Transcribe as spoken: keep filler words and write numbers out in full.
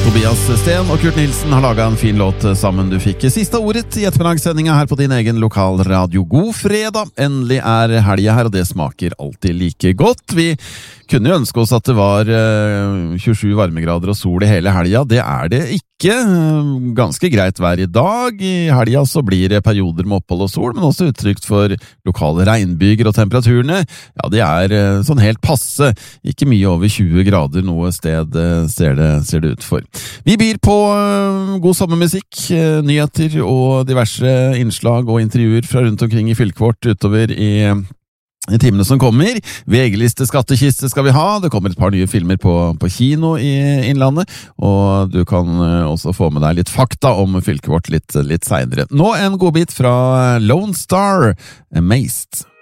Tobias Sten og Kurt Nilsen har laget en fin låt sammen. Du fikk siste ordet i ettermiddagssendinga her på din egen lokalradio. God fredag! Endelig er helga her, og det smaker alltid like godt. Vi kunne jo ønske oss at det var uh, tjuesju varmegrader og sol i hele helga. Det er det ikke. Ganske greit vær i dag. I helga så blir det perioder med opphold og sol, men også uttrykt for lokale regnbyger, og temperaturene, ja, de er uh, sånn helt passe. Ikke mye over tjue grader noe sted uh, ser, det, ser det ut for. Vi byr på uh, god sommermusikk, uh, nyheter og diverse innslag og intervjuer fra rundt omkring i fylket vårt utover i i timene som kommer. V G-liste skattkiste skal vi ha. Det kommer et par nye filmer på, på kino i Innlandet, og du kan også få med deg litt fakta om fylket vårt litt, litt senere. Nå en godbit fra Lone Star, Amazed.